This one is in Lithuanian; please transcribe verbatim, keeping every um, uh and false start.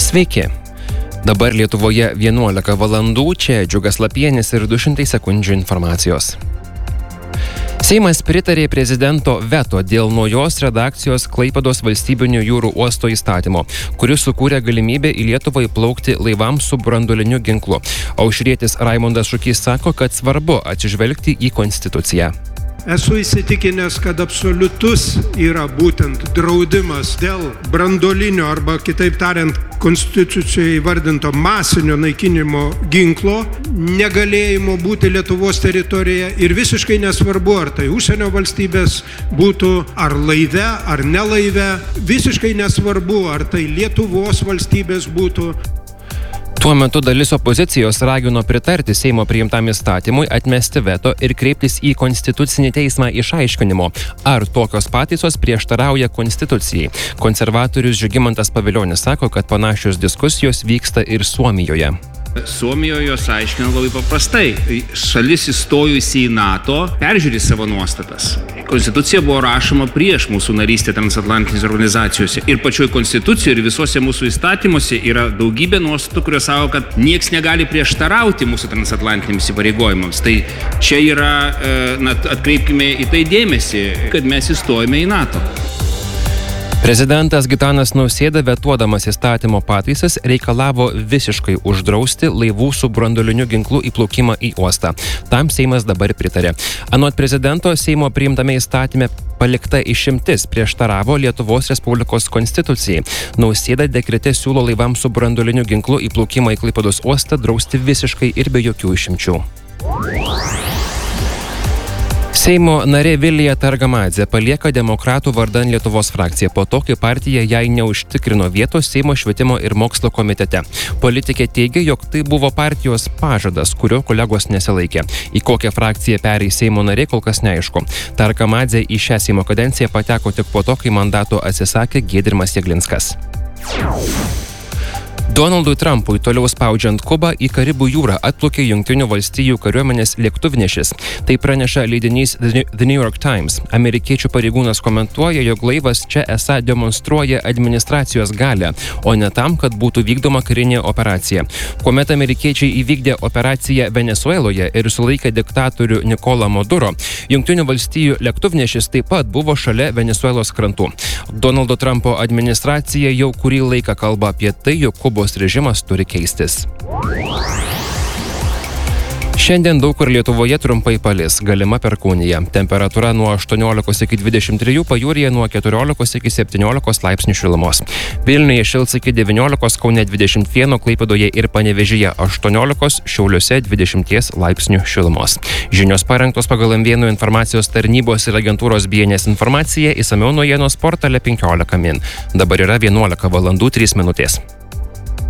Sveiki. Dabar Lietuvoje vienuolika valandų, čia Džiugas Lapienis ir du šimtai sekundžių informacijos. Seimas pritarė prezidento veto dėl naujos redakcijos Klaipėdos valstybinio jūrų uosto įstatymo, kuris sukūrė galimybę į Lietuvą įplaukti laivams su branduoliniu ginklu. Aušrietis Raimondas Šukys sako, kad svarbu atsižvelgti į konstituciją. Esu įsitikinęs, kad absoliutus yra būtent draudimas dėl branduolinio arba, kitaip tariant, konstitucijoje įvardinto masinio naikinimo ginklo, negalėjimo būti Lietuvos teritorijoje ir visiškai nesvarbu, ar tai užsienio valstybės būtų, ar laive, ar ne laive, visiškai nesvarbu, ar tai Lietuvos valstybės būtų. Tuo metu dalis opozicijos ragino pritarti Seimo priimtam įstatymui, atmesti veto ir kreiptis į Konstitucinį teismą išaiškinimo, ar tokios pataisos prieštarauja Konstitucijai. Konservatorius Žygimantas Pavilionis sako, kad panašios diskusijos vyksta ir Suomijoje. Suomijoje jos aiškina labai paprastai. Šalis įstojusi į NATO peržiūri savo nuostatas. Konstitucija buvo rašoma prieš mūsų narystę transatlantinėse organizacijose. Ir pačioj Konstitucijoje ir visuose mūsų įstatymuose yra daugybė nuostatų, kurios sako, kad nieks negali prieštarauti mūsų transatlantiniams įpareigojimams. Tai čia yra, na, atkreipkime į tai dėmesį, kad mes įstojame į NATO. Prezidentas Gitanas Nausėda, vetuodamas įstatymo pataisas, reikalavo visiškai uždrausti laivų su branduoliniu ginklu įplaukimą į uostą. Tam Seimas dabar pritarė. Anot prezidento, Seimo priimtame įstatyme palikta išimtis prieštaravo Lietuvos Respublikos konstitucijai. Nausėda dekrete siūlo laivams su branduoliniu ginklu įplaukimą į Klaipėdos uostą drausti visiškai ir be jokių išimčių. Seimo narė Vilija Targamadzė palieka Demokratų vardan Lietuvos frakciją po to, kai partija jai neužtikrino vietos Seimo švietimo ir mokslo komitete. Politikė teigia, jog tai buvo partijos pažadas, kurio kolegos nesilaikė. Į kokią frakciją pereis Seimo narė, kol kas neaišku. Targamadzė į šią Seimo kadenciją pateko tik po to, kai mandato atsisakė Giedrimas Jeglinskas. Donaldui Trumpui toliau spaudžiant Kubą į Karibų jūrą atplaukė Jungtinių valstijų kariuomenės lėktuvnešis. Tai praneša leidinys The New York Times. Amerikiečių pareigūnas komentuoja, jog laivas čia esą demonstruoja administracijos galią, o ne tam, kad būtų vykdoma karinė operacija. Kuomet amerikiečiai įvykdė operaciją Venesueloje ir sulaikė diktatorių Nikolą Maduro, Jungtinių valstijų lėktuvnešis taip pat buvo šalia Venesuelos krantų. Donaldo Trumpo administracija jau kurį laiką kalba apie tai, jog Kubos režimas turi keistis. Šiandien daug kur Lietuvoje trumpai palis, galima perkūnija. Temperatūra nuo aštuoniolikos iki dvidešimt trijų, pajūryje nuo keturiolikos iki septyniolikos laipsnių šilumos. Vilniuje šils iki devyniolikos, Kaune dvidešimt vieno, Klaipėdoje ir Panevėžyje aštuoniolikos, Šiauliuose dvidešimt laipsnių šilumos. Žinios parengtos pagal M vienas informacijos tarnybos ir agentūros B N S informaciją, išsamiau naujienos portale penkiolika min. Dabar yra vienuolika valandų trys minutės.